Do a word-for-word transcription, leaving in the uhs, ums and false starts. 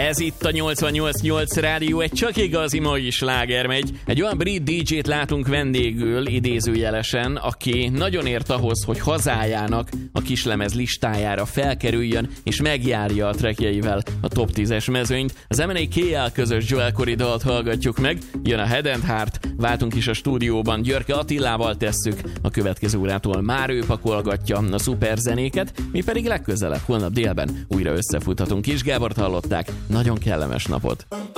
Ez itt a nyolcvannyolc nyolc rádió, egy csak igazi mai sláger megy. Egy olyan brit dé dzsét látunk vendégül, idézőjelesen, aki nagyon ért ahhoz, hogy hazájának a kislemez listájára felkerüljön, és megjárja a trackjeivel a top tízes mezőnyt. Az em en á ká el közös Joel Corry dalt hallgatjuk meg, jön a Head and Heart, váltunk is a stúdióban, Györke Attilával tesszük, a következő órától már ő pakolgatja a szuper zenéket, mi pedig legközelebb holnap délben újra összefuthatunk. Kis Gábort hallották, nagyon kellemes napot!